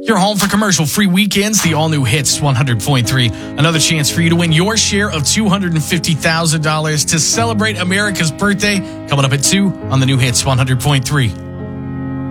Your home for commercial-free weekends, the all-new Hits 100.3. Another chance for you to win your share of $250,000 to celebrate America's birthday. Coming up at 2 on the new Hits 100.3.